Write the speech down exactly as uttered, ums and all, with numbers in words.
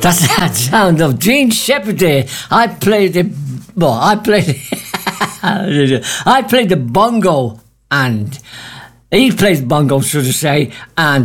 That's the sound of Gene Shepherd there. I played the, well, I played, I played the bongo, and he plays bongo, should I say, and